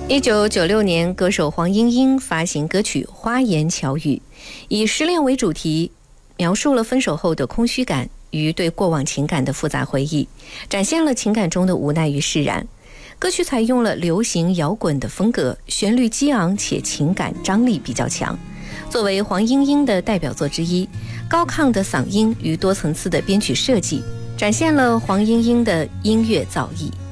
1996年，歌手黄莺莺发行歌曲《花言巧语》，以失恋为主题，描述了分手后的空虚感与对过往情感的复杂回忆，展现了情感中的无奈与释然。歌曲采用了流行摇滚的风格，旋律激昂且情感张力比较强。作为黄莺莺的代表作之一，高亢的嗓音与多层次的编曲设计，展现了黄莺莺的音乐造诣。